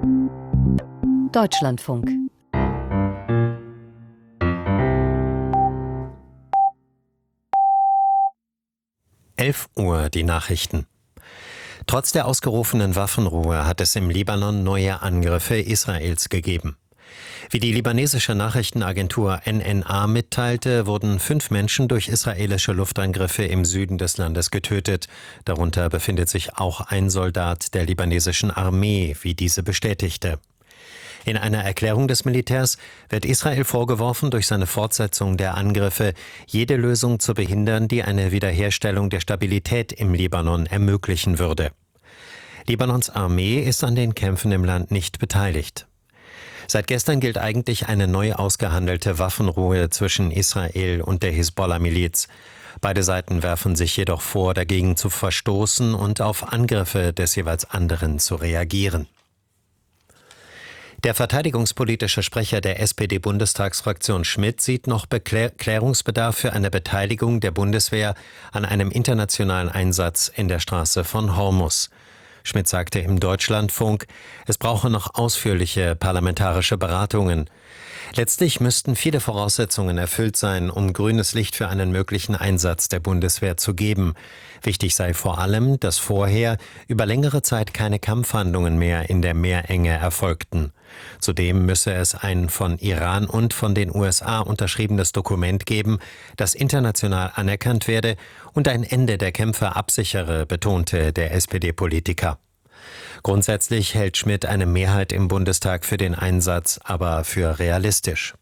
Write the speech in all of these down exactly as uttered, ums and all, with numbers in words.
Deutschlandfunk. elf Uhr die Nachrichten. Trotz der ausgerufenen Waffenruhe hat es im Libanon neue Angriffe Israels gegeben. Wie die libanesische Nachrichtenagentur N N A mitteilte, wurden fünf Menschen durch israelische Luftangriffe im Süden des Landes getötet. Darunter befindet sich auch ein Soldat der libanesischen Armee, wie diese bestätigte. In einer Erklärung des Militärs wird Israel vorgeworfen, durch seine Fortsetzung der Angriffe jede Lösung zu behindern, die eine Wiederherstellung der Stabilität im Libanon ermöglichen würde. Libanons Armee ist an den Kämpfen im Land nicht beteiligt. Seit gestern gilt eigentlich eine neu ausgehandelte Waffenruhe zwischen Israel und der Hisbollah-Miliz. Beide Seiten werfen sich jedoch vor, dagegen zu verstoßen und auf Angriffe des jeweils anderen zu reagieren. Der verteidigungspolitische Sprecher der S P D-Bundestagsfraktion Schmidt sieht noch Klärungsbedarf für eine Beteiligung der Bundeswehr an einem internationalen Einsatz in der Straße von Hormuz. Schmidt sagte im Deutschlandfunk, es brauche noch ausführliche parlamentarische Beratungen. Letztlich müssten viele Voraussetzungen erfüllt sein, um grünes Licht für einen möglichen Einsatz der Bundeswehr zu geben. Wichtig sei vor allem, dass vorher über längere Zeit keine Kampfhandlungen mehr in der Meerenge erfolgten. Zudem müsse es ein von Iran und von den U S A unterschriebenes Dokument geben, das international anerkannt werde und ein Ende der Kämpfe absichere, betonte der S P D-Politiker. Grundsätzlich hält Schmidt eine Mehrheit im Bundestag für den Einsatz, aber für realistisch.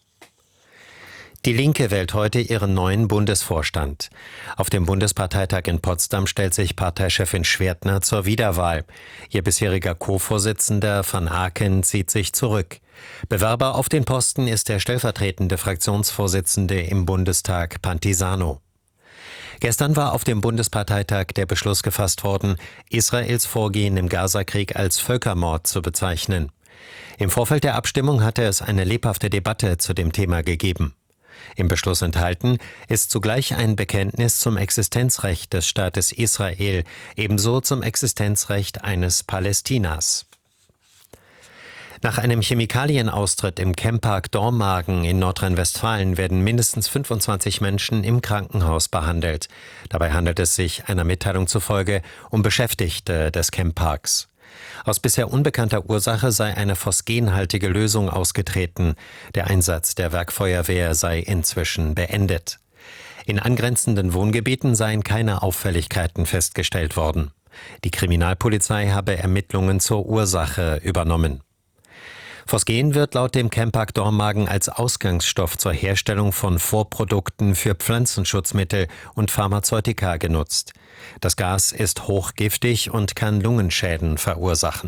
Die Linke wählt heute ihren neuen Bundesvorstand. Auf dem Bundesparteitag in Potsdam stellt sich Parteichefin Schwertner zur Wiederwahl. Ihr bisheriger Co-Vorsitzender van Aken zieht sich zurück. Bewerber auf den Posten ist der stellvertretende Fraktionsvorsitzende im Bundestag Pantisano. Gestern war auf dem Bundesparteitag der Beschluss gefasst worden, Israels Vorgehen im Gazakrieg als Völkermord zu bezeichnen. Im Vorfeld der Abstimmung hatte es eine lebhafte Debatte zu dem Thema gegeben. Im Beschluss enthalten ist zugleich ein Bekenntnis zum Existenzrecht des Staates Israel, ebenso zum Existenzrecht eines Palästinas. Nach einem Chemikalienaustritt im Chempark Dormagen in Nordrhein-Westfalen werden mindestens fünfundzwanzig Menschen im Krankenhaus behandelt. Dabei handelt es sich einer Mitteilung zufolge um Beschäftigte des Chemparks. Aus bisher unbekannter Ursache sei eine phosgenhaltige Lösung ausgetreten. Der Einsatz der Werkfeuerwehr sei inzwischen beendet. In angrenzenden Wohngebieten seien keine Auffälligkeiten festgestellt worden. Die Kriminalpolizei habe Ermittlungen zur Ursache übernommen. Phosgen wird laut dem Chempark Dormagen als Ausgangsstoff zur Herstellung von Vorprodukten für Pflanzenschutzmittel und Pharmazeutika genutzt. Das Gas ist hochgiftig und kann Lungenschäden verursachen.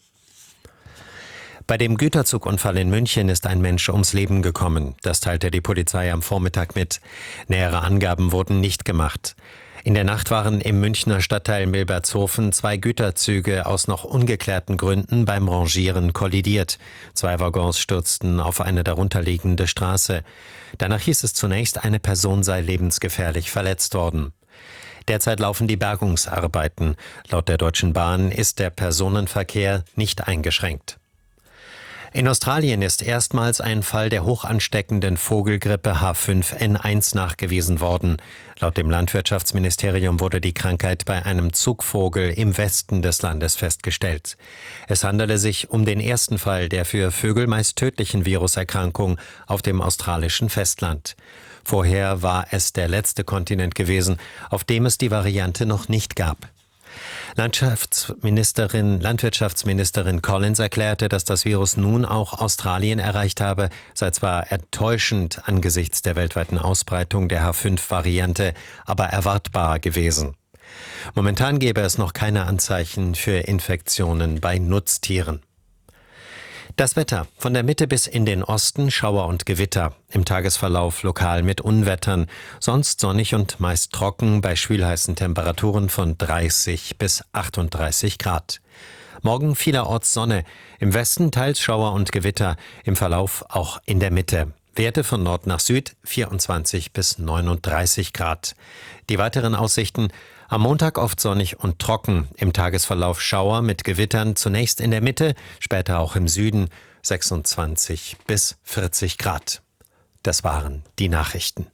Bei dem Güterzugunfall in München ist ein Mensch ums Leben gekommen. Das teilte die Polizei am Vormittag mit. Nähere Angaben wurden nicht gemacht. In der Nacht waren im Münchner Stadtteil Milbertshofen zwei Güterzüge aus noch ungeklärten Gründen beim Rangieren kollidiert. Zwei Waggons stürzten auf eine darunterliegende Straße. Danach hieß es zunächst, eine Person sei lebensgefährlich verletzt worden. Derzeit laufen die Bergungsarbeiten. Laut der Deutschen Bahn ist der Personenverkehr nicht eingeschränkt. In Australien ist erstmals ein Fall der hochansteckenden Vogelgrippe H fünf N eins nachgewiesen worden. Laut dem Landwirtschaftsministerium wurde die Krankheit bei einem Zugvogel im Westen des Landes festgestellt. Es handele sich um den ersten Fall der für Vögel meist tödlichen Viruserkrankung auf dem australischen Festland. Vorher war es der letzte Kontinent gewesen, auf dem es die Variante noch nicht gab. Landschaftsministerin, Landwirtschaftsministerin Collins erklärte, dass das Virus nun auch Australien erreicht habe, sei zwar enttäuschend angesichts der weltweiten Ausbreitung der H fünf Variante, aber erwartbar gewesen. Momentan gäbe es noch keine Anzeichen für Infektionen bei Nutztieren. Das Wetter. Von der Mitte bis in den Osten Schauer und Gewitter. Im Tagesverlauf lokal mit Unwettern. Sonst sonnig und meist trocken bei schwülheißen Temperaturen von dreißig bis achtunddreißig Grad. Morgen vielerorts Sonne. Im Westen teils Schauer und Gewitter. Im Verlauf auch in der Mitte. Werte von Nord nach Süd vierundzwanzig bis neununddreißig Grad. Die weiteren Aussichten: Am Montag oft sonnig und trocken. Im Tagesverlauf Schauer mit Gewittern, zunächst in der Mitte, später auch im Süden, sechsundzwanzig bis vierzig Grad. Das waren die Nachrichten.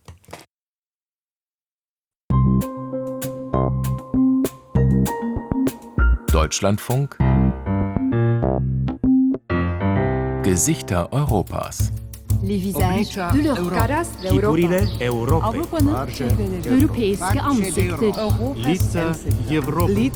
Deutschlandfunk Gesichter Europas. Les visages de l'Europe. Figurile Europy. Europeiske ansikter. Лица Европы.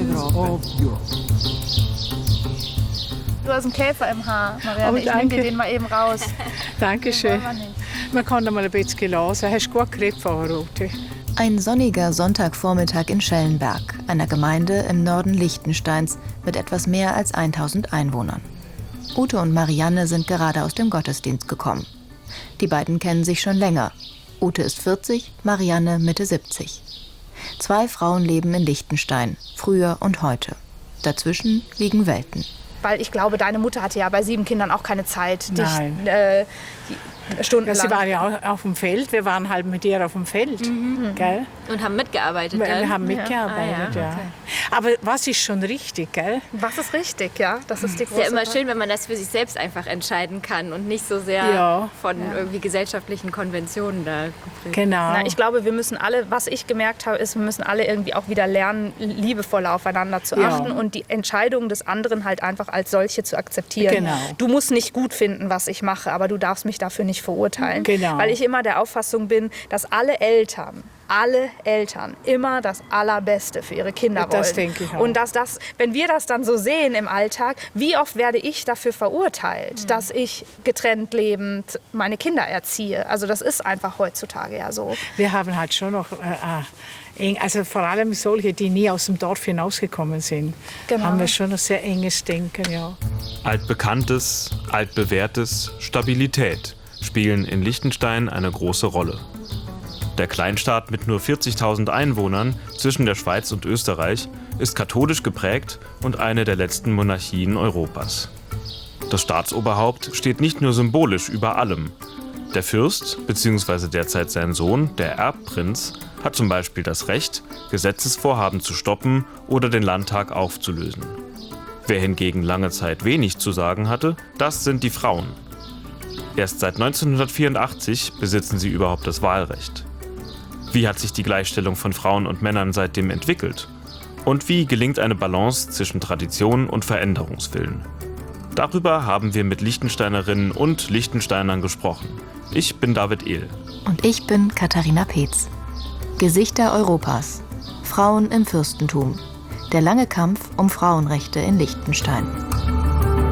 Du hast einen Käfer im Haar, Marianne. Oh, ich nehme dir den mal eben raus. Dankeschön. Wollen wir nicht. Man kann mal ein bisschen hören. Hast du gut geredet, Frau Rote? Ein sonniger Sonntagvormittag in Schellenberg, einer Gemeinde im Norden Liechtensteins mit etwas mehr als tausend Einwohnern. Ute und Marianne sind gerade aus dem Gottesdienst gekommen. Die beiden kennen sich schon länger. Ute ist vierzig, Marianne Mitte siebzig. Zwei Frauen leben in Liechtenstein, früher und heute. Dazwischen liegen Welten. Weil ich glaube, deine Mutter hatte ja bei sieben Kindern auch keine Zeit, dich Nein. äh, stundenlang... Sie war ja auch auf dem Feld. Wir waren halt mit ihr auf dem Feld. Mhm. Gell? Und haben mitgearbeitet, Wir, gell? wir haben mitgearbeitet, Ja. ja. Ah, ja. ja. Aber was ist schon richtig, gell? Was ist richtig, ja? Das ist die Ist große ja immer Frage. schön, wenn man das für sich selbst einfach entscheiden kann und nicht so sehr Ja. von irgendwie gesellschaftlichen Konventionen da geprägt. Genau. Na, ich glaube, wir müssen alle, was ich gemerkt habe, ist, wir müssen alle irgendwie auch wieder lernen, liebevoller aufeinander zu Ja. achten und die Entscheidung des anderen halt einfach als solche zu akzeptieren. Genau. Du musst nicht gut finden, was ich mache, aber du darfst mich dafür nicht verurteilen. Genau. Weil ich immer der Auffassung bin, dass alle Eltern, alle Eltern immer das Allerbeste für ihre Kinder wollen. Das denke ich auch. Und dass das, wenn wir das dann so sehen im Alltag, wie oft werde ich dafür verurteilt, Mhm. dass ich getrennt lebend meine Kinder erziehe. Also das ist einfach heutzutage ja so. Wir haben halt schon noch, äh, eng, also vor allem solche, die nie aus dem Dorf hinausgekommen sind, Genau. haben wir schon ein sehr enges Denken, ja. Altbekanntes, altbewährtes, Stabilität spielen in Liechtenstein eine große Rolle. Der Kleinstaat mit nur vierzigtausend Einwohnern zwischen der Schweiz und Österreich ist katholisch geprägt und eine der letzten Monarchien Europas. Das Staatsoberhaupt steht nicht nur symbolisch über allem. Der Fürst, bzw. derzeit sein Sohn, der Erbprinz, hat zum Beispiel das Recht, Gesetzesvorhaben zu stoppen oder den Landtag aufzulösen. Wer hingegen lange Zeit wenig zu sagen hatte, das sind die Frauen. Erst seit neunzehnhundertvierundachtzig besitzen sie überhaupt das Wahlrecht. Wie hat sich die Gleichstellung von Frauen und Männern seitdem entwickelt? Und wie gelingt eine Balance zwischen Tradition und Veränderungswillen? Darüber haben wir mit Liechtensteinerinnen und Liechtensteinern gesprochen. Ich bin David Ehl. Und ich bin Katharina Peetz. Gesichter Europas. Frauen im Fürstentum. Der lange Kampf um Frauenrechte in Liechtenstein.